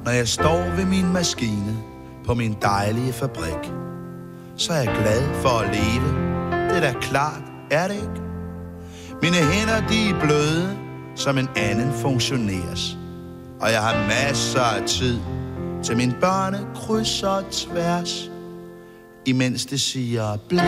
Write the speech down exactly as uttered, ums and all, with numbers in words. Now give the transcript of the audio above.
Når jeg står ved min maskine på min dejlige fabrik, så er jeg glad for at leve. Det er da klart, er det ikke? Mine hænder, de er bløde, som en anden funktionærs. Og jeg har masser af tid til mine børne kryds og tværs, imens det siger blæ.